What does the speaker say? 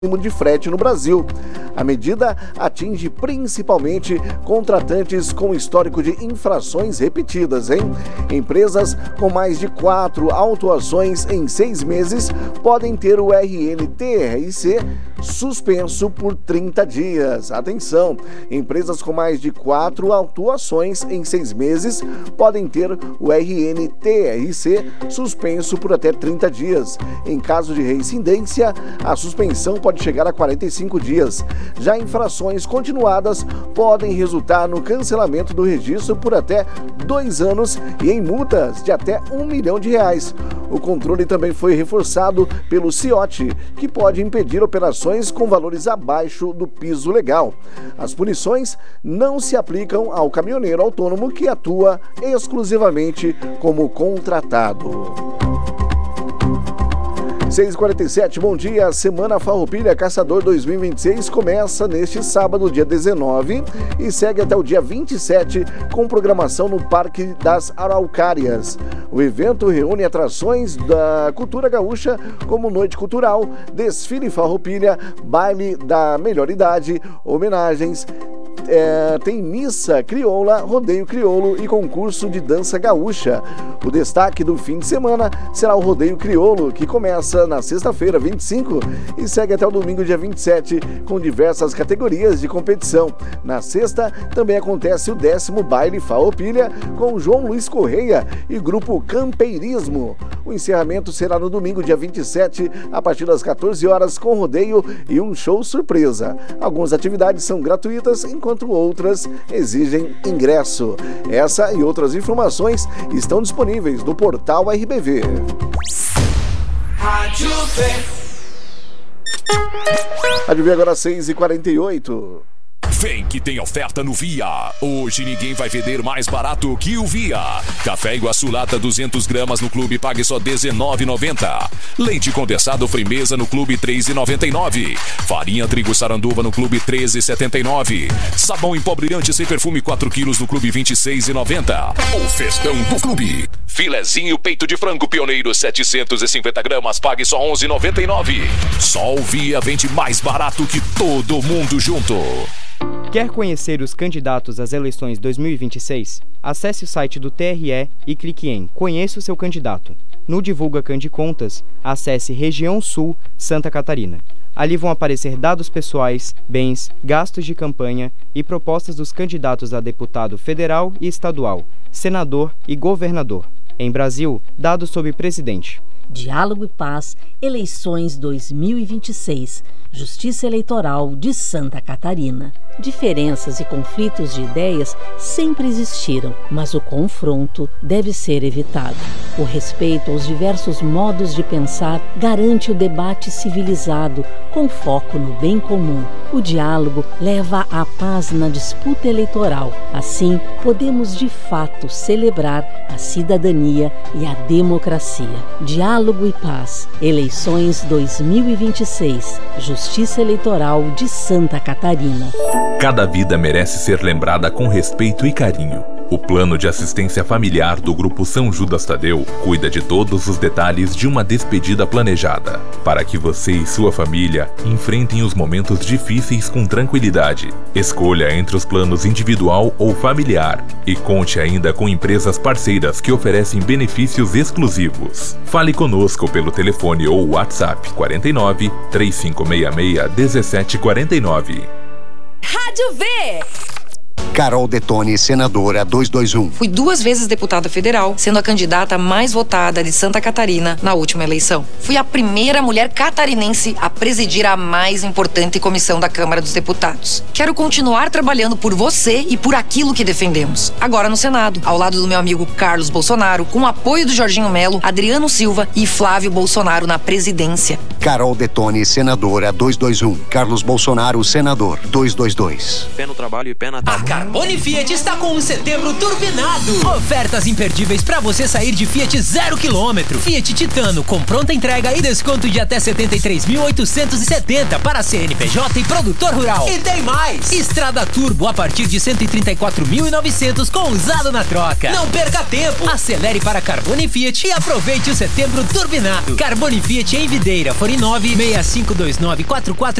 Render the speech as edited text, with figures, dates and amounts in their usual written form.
de frete no Brasil. A medida atinge principalmente contratantes com histórico de infrações repetidas, Empresas com mais de 4 autuações em 6 meses podem ter o RNTRC suspenso por 30 dias. Atenção! Empresas com mais de 4 autuações em 6 meses podem ter o RNTRC suspenso por até 30 dias. Em caso de reincidência, a suspensão pode chegar a 45 dias. Já infrações continuadas podem resultar no cancelamento do registro por até 2 anos e em multas de até R$1 milhão. O controle também foi reforçado pelo CIOT, que pode impedir operações com valores abaixo do piso legal. As punições não se aplicam ao caminhoneiro autônomo que atua exclusivamente como contratado. 6h47, bom dia. Semana Farroupilha Caçador 2026 começa neste sábado, dia 19, e segue até o dia 27, com programação no Parque das Araucárias. O evento reúne atrações da cultura gaúcha, como noite cultural, desfile Farroupilha, baile da melhor idade, homenagens, tem missa crioula, rodeio crioulo e concurso de dança gaúcha. O destaque do fim de semana será o rodeio crioulo, que começa na sexta-feira, 25, e segue até o domingo, dia 27, com diversas categorias de competição. Na sexta, também acontece o 10º baile Farroupilha, com João Luiz Correia e grupo Campeirismo. O encerramento será no domingo, dia 27, a partir das 14 horas, com rodeio e um show surpresa. Algumas atividades são gratuitas, enquanto outras exigem ingresso. Essa e outras informações estão disponíveis no portal RBV. Rádio V agora 6h48. Vem que tem oferta no Via. Hoje ninguém vai vender mais barato que o Via. Café Iguaçu lata 200 gramas no clube pague só R$19,90. Leite condensado Frimeza no clube R$3,99. Farinha trigo saranduva no clube R$13,79. Sabão em pó brilhante sem perfume 4 quilos no clube R$26,90. O festão do clube. Filezinho peito de frango pioneiro 750 gramas pague só R$11,99. Só o Via vende mais barato que todo mundo junto. Quer conhecer os candidatos às eleições 2026? Acesse o site do TRE e clique em Conheça o seu candidato. No Divulga Candicontas, acesse Região Sul, Santa Catarina. Ali vão aparecer dados pessoais, bens, gastos de campanha e propostas dos candidatos a deputado federal e estadual, senador e governador. Em Brasil, dados sobre presidente. Diálogo e Paz, eleições 2026, Justiça Eleitoral de Santa Catarina. Diferenças e conflitos de ideias sempre existiram, mas o confronto deve ser evitado. O respeito aos diversos modos de pensar garante o debate civilizado, com foco no bem comum. O diálogo leva à paz na disputa eleitoral. Assim, podemos de fato celebrar a cidadania e a democracia. Diálogo e Paz, eleições 2026, Justiça Eleitoral de Santa Catarina. Cada vida merece ser lembrada com respeito e carinho. O Plano de Assistência Familiar do Grupo São Judas Tadeu cuida de todos os detalhes de uma despedida planejada, para que você e sua família enfrentem os momentos difíceis com tranquilidade. Escolha entre os planos individual ou familiar e conte ainda com empresas parceiras que oferecem benefícios exclusivos. Fale conosco pelo telefone ou WhatsApp 49 3566 1749. Rádio V. Carol Detoni, senadora 221. Fui 2 vezes deputada federal, sendo a candidata mais votada de Santa Catarina na última eleição. Fui a primeira mulher catarinense a presidir a mais importante comissão da Câmara dos Deputados. Quero continuar trabalhando por você e por aquilo que defendemos. Agora no Senado, ao lado do meu amigo Carlos Bolsonaro, com o apoio do Jorginho Melo, Adriano Silva e Flávio Bolsonaro na presidência. Carol Detoni, senadora 221. Carlos Bolsonaro, senador 222. Pé no trabalho e pé na tábua. Carbone Fiat está com um setembro turbinado. Ofertas imperdíveis para você sair de Fiat 0 km. Fiat Titano com pronta entrega e desconto de até 73.870 para CNPJ e produtor rural. E tem mais! Estrada Turbo a partir de 134.900 com usado na troca. Não perca tempo! Acelere para Carbone Fiat e aproveite o setembro turbinado. Carbone Fiat em Videira, Fone 9 6529 44